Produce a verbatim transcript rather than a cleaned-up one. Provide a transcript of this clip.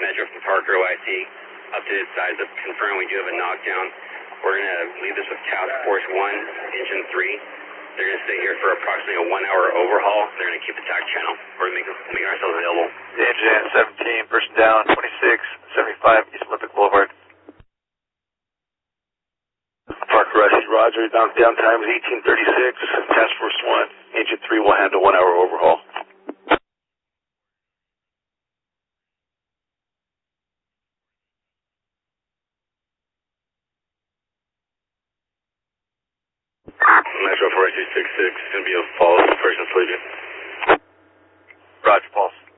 Metro from Parker O I C, updated size of confirm we do have a knockdown. We're going to leave this with Task Force one, Engine three. They're going to stay here for approximately a one-hour overhaul. They're going to keep the tac channel. We're going to make, make ourselves available. Engine seventeen, person down, twenty-six seventy-five East Olympic Boulevard. Parker O I C, Roger. Knockdown time is eighteen thirty-six. Task Force one, Engine three will handle one-hour overhaul. Metro four two six six, going to be a false person sleeping. Roger, Pulse.